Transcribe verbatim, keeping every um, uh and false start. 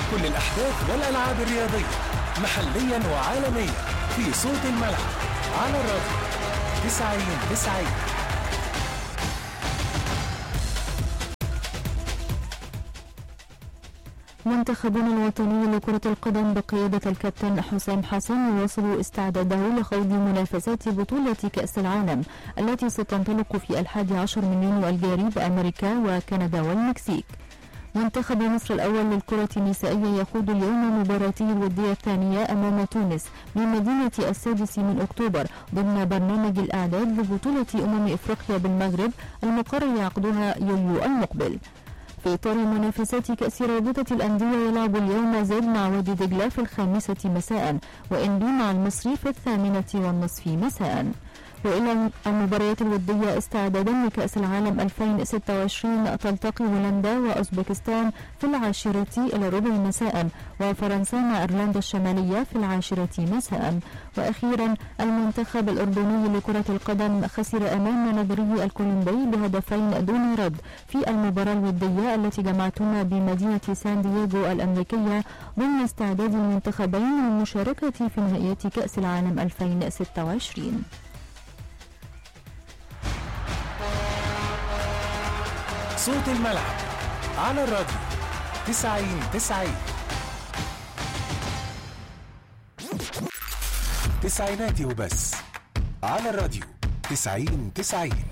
كل الأحداث والألعاب الرياضية محليا وعالميا في صوت الملعب على الراديو تسعين تسعين. منتخبنا الوطني لكرة القدم بقيادة الكابتن حسام حسن يواصل استعداده لخوض منافسات بطولة كأس العالم التي ستنطلق في الحادي عشر من يونيو الجاري بأمريكا وكندا والمكسيك. منتخب مصر الأول للكرة النسائية يخوض اليوم مباراته الودية الثانية أمام تونس بمدينة السادس من أكتوبر ضمن برنامج الأعداد لبطولة أمم إفريقيا بالمغرب المقرر عقدها يوليو المقبل. في إطار منافسات كأس رابطة الأندية يلعب اليوم زد مع وادي دجلة في الخامسة مساء وإنبي مع المصري في الثامنة والنصف مساء. وإلى المباريات الودية استعدادا لكأس العالم ألفين وستة وعشرين تلتقي هولندا وأوزبكستان في العاشرة إلى ربع مساء وفرنسا مع إيرلندا الشمالية في العاشرة مساء. وأخيرا المنتخب الأردني لكرة القدم خسر أمام نظري الكولومبي بهدفين دون رد في المباراة الودية التي جمعتنا بمدينة سان دييغو الأمريكية ضمن استعداد المنتخبين للمشاركة في نهائيات كأس العالم ألفين وستة وعشرين. صوت الملعب على الراديو تسعين تسعين. تسعيناتي وبس على الراديو تسعين تسعين.